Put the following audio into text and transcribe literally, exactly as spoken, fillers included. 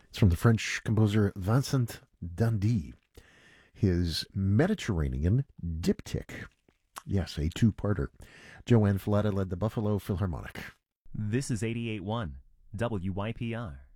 It's from the French composer Vincent Dundee. His Mediterranean Diptych. Yes, a two-parter. Joanne Falletta led the Buffalo Philharmonic. This is eighty-eight point one W Y P R.